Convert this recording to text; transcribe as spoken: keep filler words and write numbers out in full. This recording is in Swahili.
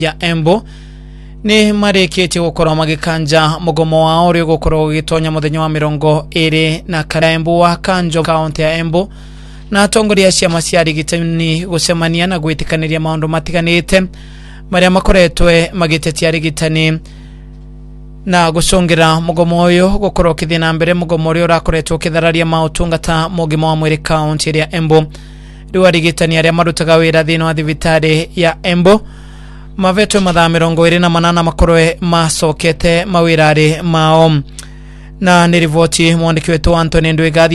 ya Embu ni marikiti gukora magikanja mugomo wa ori gukora gitonya muthenya wa mirongo iri na kara Embu wa Kanjo county ya Embu na atongoria cia maciari gitani gucemania na gwitikaniria maundu matiganite maria makoretwe magitetia rigitani na gucungira mugomo uyu gukora kithina mbere mugomo uri urakoretwo kithararia mautungata mugimo wa mwiri county ya Embu riwa rigitani aria marutaga wira thina wa thibitari ya Embu maveto mathaa mirongo iri na manana makorwe macokete mawirari mao na ni rivoti mwandiki wetu Anthony Ndwigathi